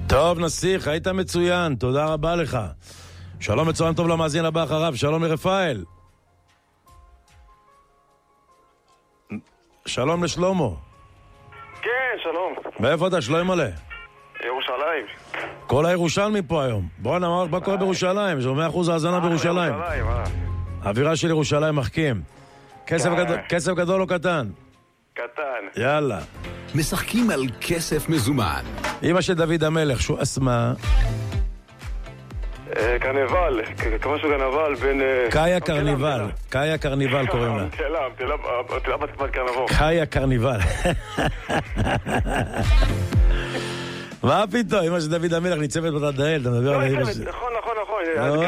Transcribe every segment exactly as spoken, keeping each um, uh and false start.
טוב, נסיך, היית מצוין, תודה רבה לך. שלום מצוין טוב למאזין הבא אחריו, שלום לרפאל. שלום לשלמה. כן, שלום. מאיפה אתה, שלום מלא? ירושלים. כל הירושלמי פה היום. בוא נאמר, מה קורה בירושלים? יש מאה אחוז האזנה בירושלים. האווירה של ירושלים מחכים. כסף גדול או קטן? קטן. יאללה. משחקים על כסף מזומן. אמא של דוד המלך, שהוא אסמה? קרניבל, כמו שהוא קרניבל בין... קאיה קרניבל, קאיה קרניבל קוראים לה. אמתלה, אמתלה בתקופת קרנבו. קאיה קרניבל. מה פתאום? אמא של דוד המלך ניצבת בתת דאל, אתה מדבר על אמא של... נכון, נכון, נכון.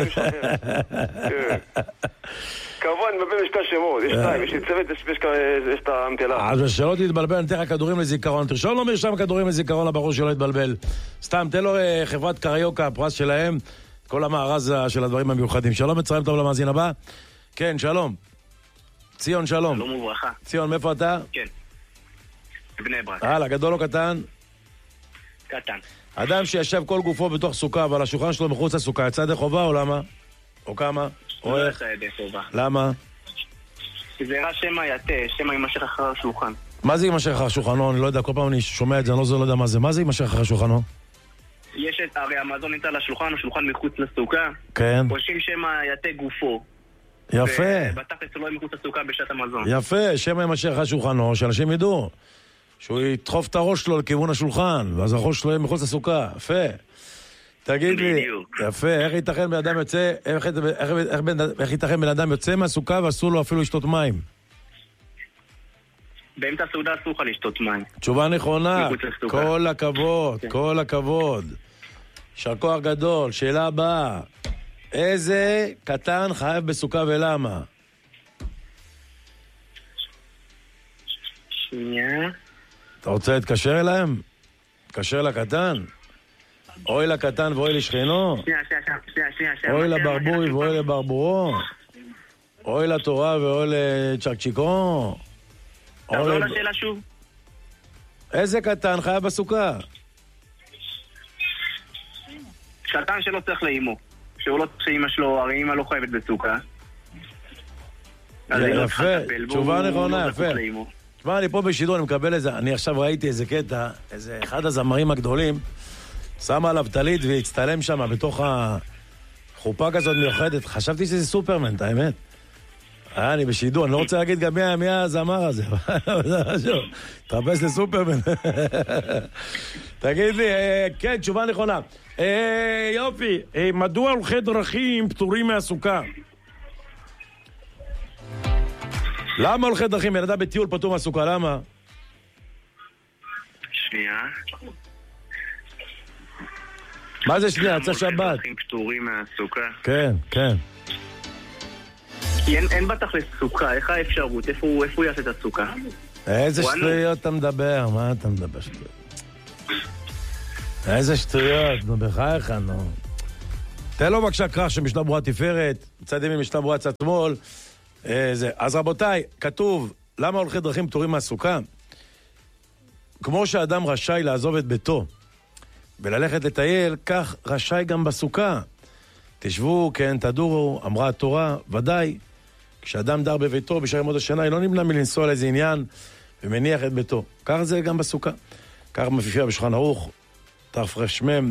כמובן, אני מבלבל שתי שמות, יש שתיים, יש צוות, יש את האמתלה. אז שלא תתבלבל, אני אתן לך כדורים לזיכרון, תרשום לו מרשם כדורים לזיכרון לבחור שלא יתבלבל. סתם, תן לו חברת קריוקה, הפרס שלהם, כל המארז של הדברים המיוחדים. שלום, מצרים טוב למאזין הבא. כן, שלום. ציון, שלום. שלום וברכה. ציון, מאיפה אתה? כן. בני ברק. הלאה, גדול או קטן? קטן. אדם שישב כל גופו בתוך סוכה, אבל השולחן שלו מחוץ לסוכה, יצא ידי חובה או למה? או כמה? או איך? למה? כי זה רע שמא יתה, שמא יימשך אחר השולחן. מה זה יימשך אחר השולחנו? אני לא יודע, כל פעם אני שומע את זה, אני לא יודע מה זה. מה זה יימשך אחר השולחנו? יש את, הרי המזון ניתן לשולחן, השולחן מחוץ לסוכה. כן. חושבים שמא יתה גופו. יפה. ובתכלס הוא לא מחוץ לסוכה בשעת המזון. יפה, שמא יימשך אחר השולחנו, שאנשים ידעו. שהוא ידחוף את הראש שלו לכיוון השולחן, ואז הראש שלו יהיה מחוץ לסוכה. יפה. תגיד לי, יפה, איך ייתכן בן אדם יוצא, איך, איך, איך, איך ייתכן בן אדם יוצא מהסוכה ואסור לו אפילו לשתות מים? באמצע הסעודה אסור לך לשתות מים. תשובה נכונה, כל הכבוד, כל הכבוד. יישר כוח גדול. שאלה הבאה, איזה קטן חייב בסוכה ולמה? שנייה. אתה רוצה להתקשר אליהם? תקשר לקטן? אוי לקטן ואוי לשכנו? שנייה, שנייה, שנייה. אוי לברבוי ואוי לברבורו? אוי לתורה ואוי לצ'קצ'יקו? תעזור לשאלה שוב. איזה קטן חייב בסוכה? קטן שלא צריך לאימו. שהוא לא צריך שאימא שלו, הרי אימא לא חייבת בסוכה. יפה, תשובה נכונה, יפה. תשמע, אני פה בשידור, אני מקבל איזה, אני עכשיו ראיתי איזה קטע, איזה אחד הזמרים הגדולים, שם עליו טלית והצטלם שם בתוך החופה כזאת מיוחדת. חשבתי שזה סופרמן, את האמת. אה, אני בשידור, אני לא רוצה להגיד גם מי, מי הזמר הזה. תרפס לסופרמן. תגיד לי, כן, תשובה נכונה. יופי, מדוע הולכי דרכים פטורים מהסוכה? למה הולכי דרכים? בן אדם בטיול פטור מהסוכה, למה? שנייה. מה זה שנייה? יצא שבת. הולכי דרכים פטורים מהסוכה. כן, כן. כי אין, אין בתכלס סוכה, איך האפשרות? איפה הוא, איפה הוא יעשה את הסוכה? איזה שטויות אתה מדבר? מה אתה מדבר שטויות? איזה שטויות? נו, בחייך, נו. תן לו בבקשה כרך שמשנה ברורה תפארת, מצד ימין משנה ברורה צד שמאל. אז רבותיי, כתוב, למה הולכי דרכים פטורים מהסוכה? כמו שאדם רשאי לעזוב את ביתו וללכת לטייל, כך רשאי גם בסוכה. תשבו, כן, תדורו, אמרה התורה, ודאי, כשאדם דר בביתו בשעה ימות השנה, היא לא נמנע מלנסוע לאיזה עניין ומניח את ביתו. כך זה גם בסוכה. כך מופיע בשולחן ערוך, תרמ"ם,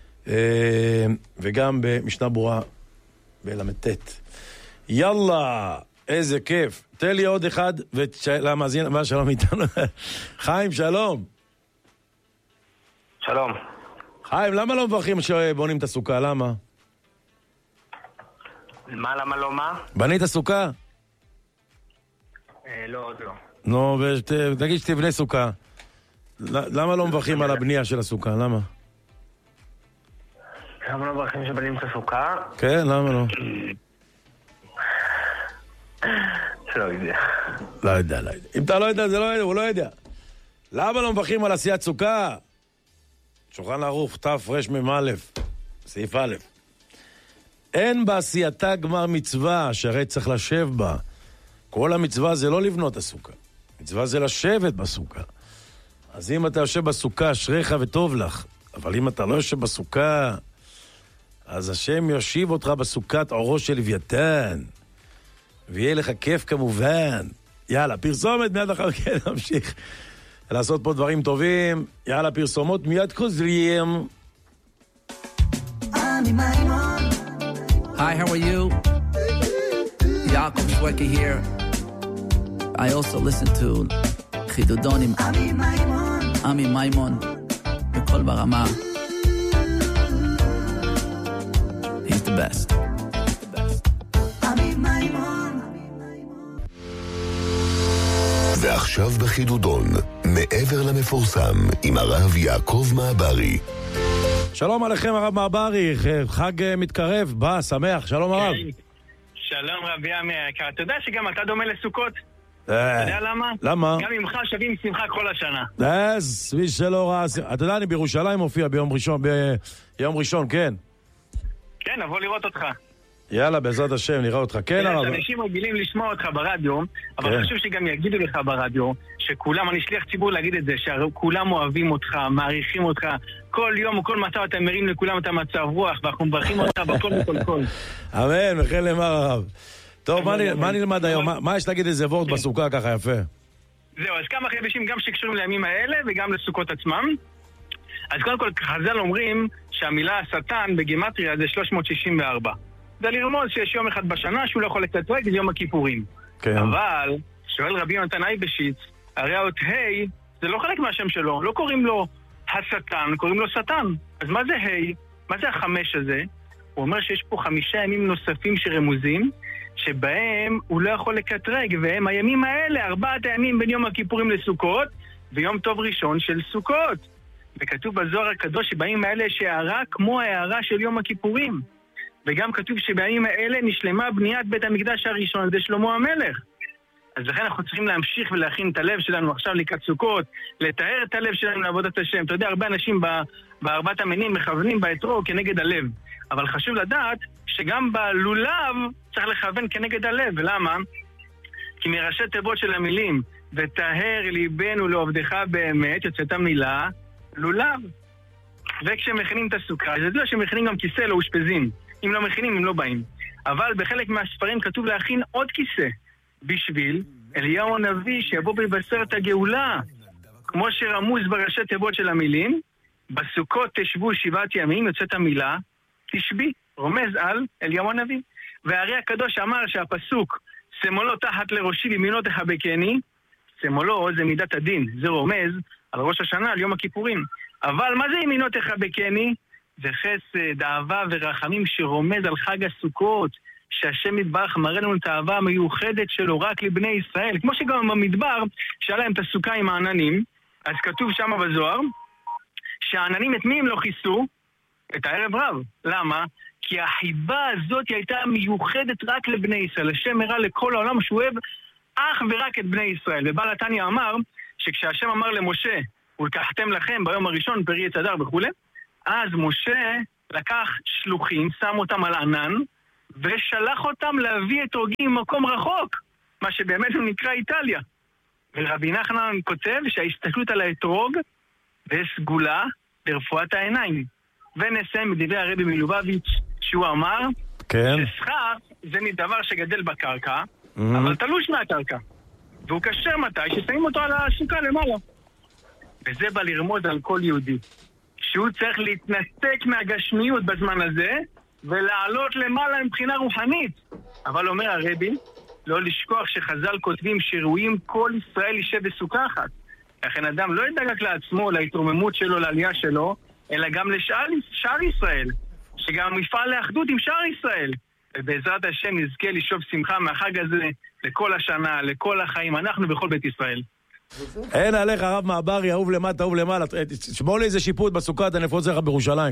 וגם במשנה ברורה בל"ט. יאללה, איזה כיף. תן לי עוד אחד, ולמאזין, מה שלום איתנו? חיים, שלום. שלום. חיים, למה לא מברכים שבונים את הסוכה? למה? מה, למה לא מה? בנית סוכה? אה, לא, עוד לא. נו, ותגיד שתבנה סוכה. למה לא מברכים על הבנייה של הסוכה? למה? למה לא מברכים שבנים את הסוכה? כן, למה לא? לא יודע. לא יודע, לא יודע. אם אתה לא יודע, זה לא יודע, הוא לא יודע. למה לא מברכים על עשיית סוכה? שולחן ערוך, תרמ"א, סעיף א'. אין בעשייתה גמר מצווה, שהרי צריך לשב בה. כל המצווה זה לא לבנות הסוכה. מצווה זה לשבת בסוכה. אז אם אתה יושב בסוכה, אשריך וטוב לך. אבל אם אתה לא יושב בסוכה, אז השם יושיב אותך בסוכת אורו של לוויתן, ויהיה לך כיף כמובן. יאללה, פרסומת מיד אחר כן, נמשיך לעשות פה דברים טובים. יאללה, פרסומות מיד חוזרים. Hi, how are you? Yaakov Shweki here. I also listen to חידודון עם עמי מימון בכל ברמה. He's the best. ועכשיו בחידודון, מעבר למפורסם, עם הרב יעקב מעברי. שלום עליכם הרב מעברי, חג מתקרב, בא, שמח, שלום הרב. שלום רבי עמי היקר, אתה יודע שגם אתה דומה לסוכות? אתה יודע למה? למה? גם ממך שווים שמחה כל השנה. אז, מי שלא ראה, אתה יודע, אני בירושלים מופיע ביום ראשון, ביום ראשון, כן. כן, נבוא לראות אותך. יאללה, בעזרת השם, נראה אותך. כן, הרב. אנשים רגילים לשמוע אותך ברדיו, אבל חשוב שגם יגידו לך ברדיו, שכולם, אני שליח ציבור להגיד את זה, שכולם אוהבים אותך, מעריכים אותך, כל יום וכל מצב אתה מרים לכולם את המצב רוח, ואנחנו מברכים אותך בכל וכל כל. אמן, וכן למר הרב. טוב, מה נלמד היום? מה יש להגיד איזה וורד בסוכה ככה יפה? זהו, אז כמה חידושים גם שקשורים לימים האלה וגם לסוכות עצמם. אז קודם כל, חז"ל אומרים שהמילה השטן בגימטריה זה שלוש מאות שישים וארבע. זה לרמוז שיש יום אחד בשנה שהוא לא יכול לקטרג, זה יום הכיפורים. כן. אבל, שואל רבי יונתן אייבשיץ, הרי האות ה' זה לא חלק מהשם שלו, לא קוראים לו השטן, קוראים לו שטן. אז מה זה ה'? מה זה החמש הזה? הוא אומר שיש פה חמישה ימים נוספים שרמוזים, שבהם הוא לא יכול לקטרג, והם הימים האלה, ארבעת הימים בין יום הכיפורים לסוכות, ויום טוב ראשון של סוכות. וכתוב בזוהר הקדוש שבימים האלה יש הערה כמו ההערה של יום הכיפורים. וגם כתוב שבימים האלה נשלמה בניית בית המקדש הראשון, זה שלמה המלך. אז לכן אנחנו צריכים להמשיך ולהכין את הלב שלנו עכשיו לקראת סוכות, לתאר את הלב שלנו לעבודת השם. אתה יודע, הרבה אנשים בארבעת המינים מכוונים באתרוג כנגד הלב. אבל חשוב לדעת שגם בלולב צריך לכוון כנגד הלב. ולמה? כי מראשי תיבות של המילים, ותאר ליבנו לעובדך באמת, יוצאת המילה לולב. וכשמכינים את הסוכה, זה יודע שמכינים גם כיסא לא אושפזים. אם לא מכינים, אם לא באים. אבל בחלק מהספרים כתוב להכין עוד כיסא, בשביל אליהו הנביא שיבוא בבשר את הגאולה. כמו שרמוז בראשי תיבות של המילים, בסוכות תשבו שבעת ימים, יוצאת המילה תשבי, רומז על אליהו הנביא. והרי הקדוש אמר שהפסוק שמאלו תחת לראשי וימינו תחבקני, שמאלו זה מידת הדין, זה רומז על ראש השנה, על יום הכיפורים. אבל מה זה ימינו תחבקני? זה חסד, אהבה ורחמים שרומז על חג הסוכות, שהשם יתברך מראה לנו את האהבה המיוחדת שלו רק לבני ישראל. כמו שגם במדבר, שהיה להם את הסוכה עם העננים, אז כתוב שם בזוהר, שהעננים את מי הם לא חיסו? את הערב רב. למה? כי החיבה הזאת הייתה מיוחדת רק לבני ישראל. השם הראה לכל העולם שהוא אוהב אך ורק את בני ישראל. ובעל התניא אמר, שכשהשם אמר למשה, ולקחתם לכם ביום הראשון פרי עץ אדר וכו', אז משה לקח שלוחים, שם אותם על ענן, ושלח אותם להביא אתרוגים ממקום רחוק, מה שבאמת הוא נקרא איטליה. ורבי נחמן כותב שההסתכלות על האתרוג זה סגולה לרפואת העיניים. ונסיים בדברי הרבי מלובביץ' שהוא אמר, כן. ששכר זה דבר שגדל בקרקע, mm-hmm. אבל תלוש מהקרקע. והוא קשר מתי ששמים אותו על הסוכה למעלה. וזה בא לרמוז על כל יהודי. שהוא צריך להתנתק מהגשמיות בזמן הזה, ולעלות למעלה מבחינה רוחנית. אבל אומר הרבי, לא לשכוח שחז"ל כותבים שראויים כל ישראל יישב בסוכה אחת. לכן אדם לא ידאג רק לעצמו, להתרוממות שלו, לעלייה שלו, אלא גם לשאר ישראל, שגם יפעל לאחדות עם שאר ישראל. ובעזרת השם נזכה לשאוב שמחה מהחג הזה לכל השנה, לכל החיים, אנחנו בכל בית ישראל. אין עליך הרב מעברי, אהוב למטה, אהוב למעלה. שמור לי איזה שיפוט בסוכת, אני אפרוץ לך בירושלים.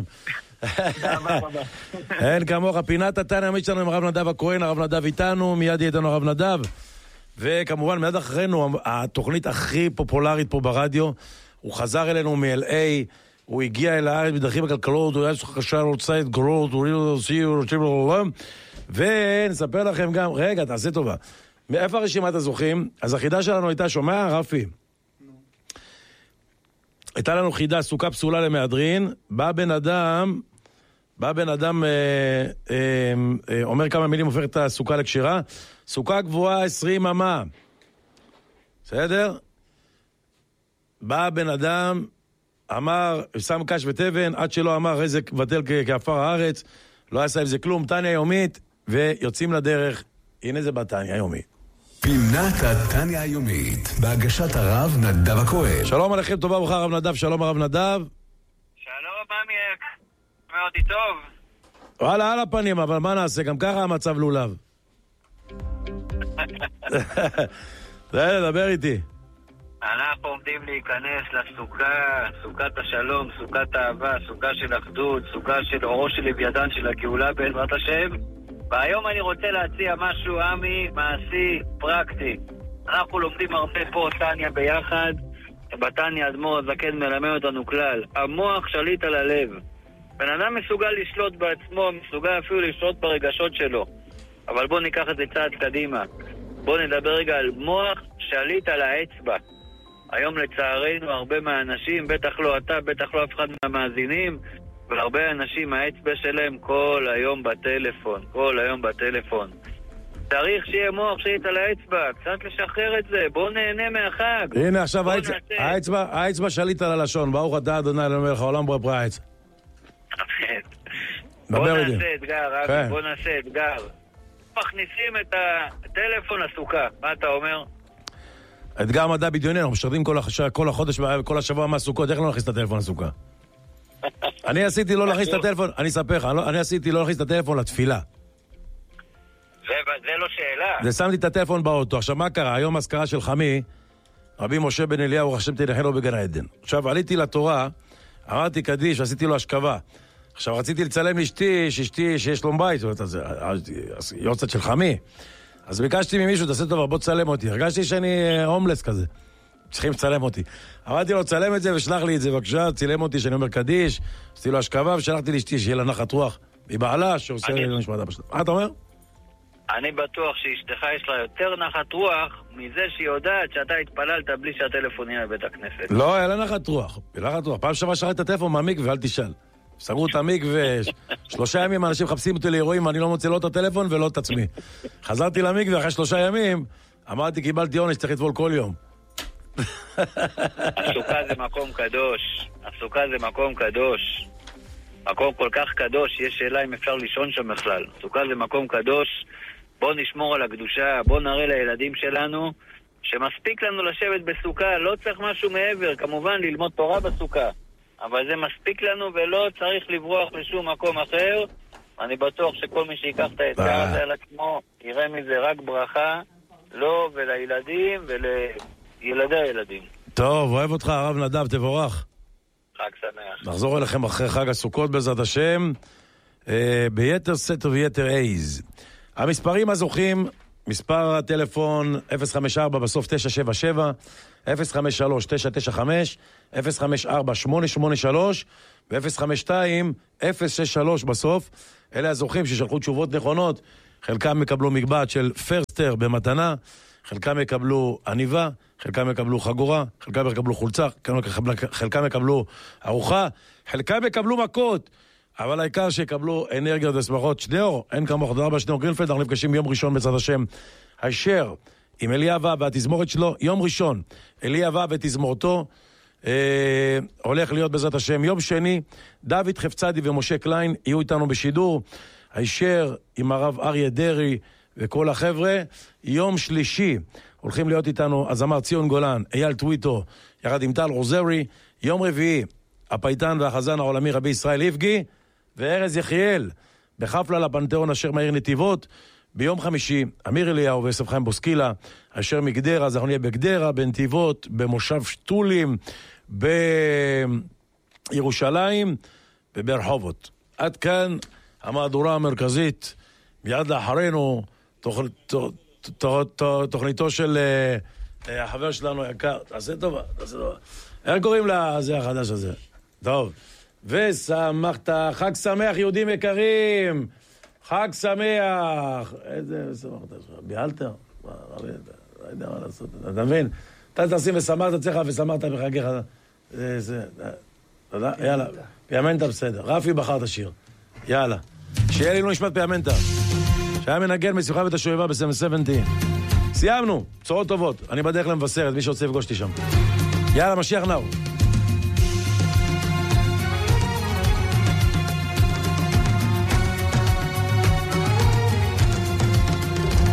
אין כמוך, פינת התניא האמיתית שלנו עם הרב נדב הכהן, הרב נדב איתנו, מיד יהיה איתנו הרב נדב. וכמובן מיד אחרינו, התוכנית הכי פופולרית פה ברדיו, הוא חזר אלינו מ-אל איי, הוא הגיע אל הארץ בדרכים הכלכלות, הוא היה חשב רוצה את גרוט, הוא רוצה רוצים לעולם, ונספר לכם גם, רגע, תעשה טובה. מאיפה רשימת הזוכים? אז החידה שלנו הייתה, שומע, רפי? הייתה לנו חידה, סוכה פסולה למהדרין, בא בן אדם, בא בן אדם, אה, אה, אה, אומר כמה מילים, הופך את הסוכה לקשירה, סוכה גבוהה עשרים אמה, בסדר? בא בן אדם, אמר, שם קש ותבן, עד שלא אמר איזה בטל כעפר הארץ, לא עשה עם זה כלום, תניה יומית, ויוצאים לדרך, הנה זה בתניה יומית. פינת התניה היומית, בהגשת הרב נדב הכהן. שלום עליכם, טובה וברוכה הרב נדב, שלום הרב נדב. שלום, עמיק, שומע אותי טוב? וואלה, על הפנים, אבל מה נעשה, גם ככה המצב לולב. זה, דבר איתי. אנחנו עומדים להיכנס לסוכה, סוכת השלום, סוכת האהבה, סוכה של אחדות, סוכה של אורו של לווידן של הגאולה בעזרת השם. והיום אני רוצה להציע משהו, עמי, מעשי, פרקטי. אנחנו לומדים הרבה פה תניה ביחד. בתניה אדמו"ר הזקן מלמד אותנו כלל. המוח שליט על הלב. בן אדם מסוגל לשלוט בעצמו, מסוגל אפילו לשלוט ברגשות שלו. אבל בוא ניקח את זה צעד קדימה. בוא נדבר רגע על מוח שליט על האצבע. היום לצערנו הרבה מהאנשים, בטח לא אתה, בטח לא אף אחד מהמאזינים, אבל הרבה אנשים, האצבע שלהם כל היום בטלפון, כל היום בטלפון. צריך שיהיה מוח שליט על האצבע, קצת לשחרר את זה, בוא נהנה מהחג. הנה עכשיו האצבע, האצבע שליט על הלשון, ברוך אתה אדוני אלוהינו מלך העולם ברא פרא העץ. בוא נעשה אתגר, רבי, בוא נעשה אתגר. מכניסים את הטלפון לסוכה, מה אתה אומר? אתגר מדע בדיוני, אנחנו משרדים כל החודש וכל השבוע מהסוכות, איך לא נכניס את הטלפון לסוכה? אני עשיתי לא להכניס את הטלפון, אני אספר לך, אני עשיתי לא להכניס את הטלפון לתפילה. זה לא שאלה. זה שמתי את הטלפון באוטו. עכשיו מה קרה? היום אזכרה של חמי, רבי משה בן אליהו, השם תלך לו בגן עדן. עכשיו עליתי לתורה, אמרתי קדיש, עשיתי לו השכבה. עכשיו רציתי לצלם לאשתי, שאשתי שיש לו בית, יורצת של חמי. אז ביקשתי ממישהו, תעשה טובה, בוא תצלם אותי. הרגשתי שאני הומלס כזה. צריכים לצלם אותי. אמרתי לו, צלם את זה ושלח לי את זה, בבקשה, צילם אותי שאני אומר קדיש, עשיתי לו השכבה ושלחתי לאשתי שיהיה לה נחת רוח מבעלה, שעושה לי לנשמת אבא שלה. מה אתה אומר? אני בטוח שאשתך יש לה יותר נחת רוח מזה שהיא יודעת שאתה התפללת בלי שהטלפון יהיה בבית הכנסת. לא, היה לה נחת רוח. נחת רוח. פעם שווה שרת את הטלפון מהמקווה, אל תשאל. סגרו את המקווה, שלושה ימים אנשים מחפשים אותי לאירועים, אני לא מוצא לא את הטלפון ולא את עצמי. חזרתי למקווה אחרי שלושה ימים, אמרתי, קיבלתי עונש, צריך לטבול כל יום. הסוכה זה מקום קדוש. הסוכה זה מקום קדוש. מקום כל כך קדוש, יש שאלה אם אפשר לישון שם בכלל. הסוכה זה מקום קדוש. בוא נשמור על הקדושה, בוא נראה לילדים שלנו שמספיק לנו לשבת בסוכה, לא צריך משהו מעבר, כמובן ללמוד תורה בסוכה. אבל זה מספיק לנו ולא צריך לברוח לשום מקום אחר. אני בטוח שכל מי שיקח את האתגר הזה על עצמו יראה מזה רק ברכה, לו ולילדים ולילדי הילדים. טוב, אוהב אותך הרב נדב, תבורך. חג שמח. נחזור אליכם אחרי חג הסוכות בעזרת השם, אה, ביתר סט וביתר אייז. המספרים הזוכים, מספר הטלפון אפס חמש ארבע בסוף תשע שבע שבע, אפס חמש שלוש תשע תשע חמש, אפס חמש ארבע שמונה שמונה שלוש ו-אפס חמש שתיים אפס שש שלוש בסוף. אלה הזוכים ששלחו תשובות נכונות. חלקם יקבלו מגבעת של פרסטר במתנה, חלקם יקבלו עניבה, חלקם יקבלו חגורה, חלקם יקבלו חולצה, חלקם יקבלו ארוחה, חלקם יקבלו מכות, אבל העיקר שיקבלו אנרגיות ושמחות. שניאור, אין כמוך, תודה רבה שניאור גרינפלד. אנחנו נפגשים ביום ראשון בעזרת השם הישר עם אליה ו' והתזמורת שלו. יום ראשון אליה ו' ותזמורתו אה, הולך להיות בעזרת השם. יום שני דוד חפצדי ומשה קליין יהיו איתנו בשידור הישר עם הרב אריה דרי וכל החבר'ה. יום שלישי הולכים להיות איתנו הזמר ציון גולן, אייל טוויטו יחד עם טל רוזרי. יום רביעי הפייטן והחזן העולמי רבי ישראל איבגי וארז יחיאל בחפלה לפנתיאון אשר מהעיר נתיבות. ביום חמישי אמיר אליהו ויוסף חיים בוסקילה אשר מגדרה, אז אנחנו נהיה בגדרה, בנתיבות, במושב שטולים, בירושלים וברחובות. עד כאן המהדורה המרכזית. מיד לאחרינו תוכניתו של החבר שלנו היקר. תעשה טובה, תעשה טובה. איך קוראים לזה החדש הזה? טוב. ושמחת, חג שמח יהודים יקרים, חג שמח. איזה שמחת שלך, ביאלתר? לא יודע מה לעשות, אתה מבין? אתה תשים ושמחת אצלך ושמחת בחגיך, זה, זה, תודה, יאללה. פיאמנטה בסדר. רפי בחר את השיר. יאללה. שיהיה לי לא נשמעת פיאמנטה. שהיה מנגן משיחה ואת השואבה בסם שבעים. סיימנו. בשורות טובות. אני בדרך למבשרת, מי שרוצה לפגוש אותי שם. יאללה, משיח נאו.